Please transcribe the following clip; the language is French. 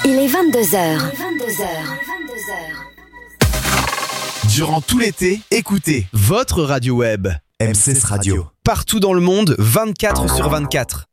Il est 22h. Durant tout l'été, écoutez votre radio web. M6 Radio. Partout dans le monde, 24/24.